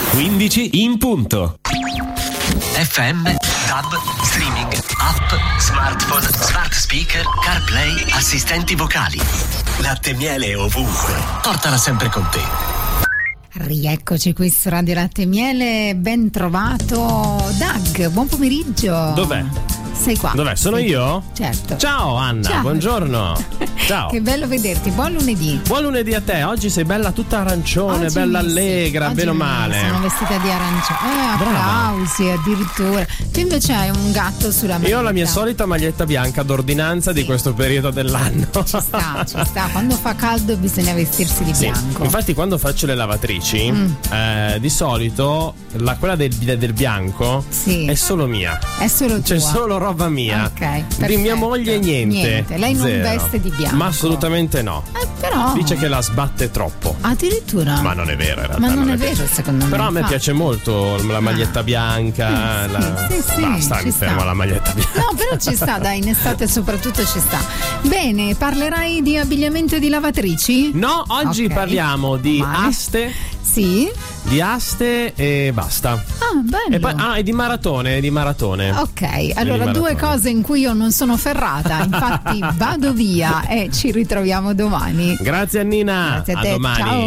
15 in punto. FM, DAB, streaming, app, smartphone, smart speaker, CarPlay, assistenti vocali. Latte e miele ovunque. Portala sempre con te. Rieccoci qui su Radio Latte e Miele, ben trovato Doug, buon pomeriggio. Dov'è? Sei qua. Dov'è? Sono io? Certo. Ciao Anna, Ciao. Buongiorno. Ciao. Che bello vederti, buon lunedì. Buon lunedì a te, oggi sei bella tutta arancione, Oggi bella sì, allegra, oggi bene o male. Sono vestita di arancione. Applausi addirittura. Tu invece hai un gatto sulla maglietta. Io ho la mia solita maglietta bianca d'ordinanza di questo periodo dell'anno. Ci sta. Quando fa caldo bisogna vestirsi di bianco. Infatti quando faccio le lavatrici di solito quella del bianco è solo mia. È solo tua. C'è solo roba mia. Ok, di perfetto. mia moglie niente. Lei non Zero. veste di bianco. Ma assolutamente no. Però Dice che la sbatte troppo. addirittura. Ma non è vero in realtà. Ma non è vero secondo me. Però a me infatti. piace molto la maglietta bianca. Sì, Basta, ci mi sta. fermo alla maglietta bianca. No, però ci sta, dai, in estate soprattutto ci sta. Bene, parlerai di abbigliamento e di lavatrici? No, oggi Ok. parliamo di Male. aste. Sì. Di aste e basta. Ah, bello. E poi e di maratone. Ok, allora Di due maratone. cose in cui io non sono ferrata, infatti vado via e ci ritroviamo domani. Grazie Annina. Grazie a te, domani. ciao.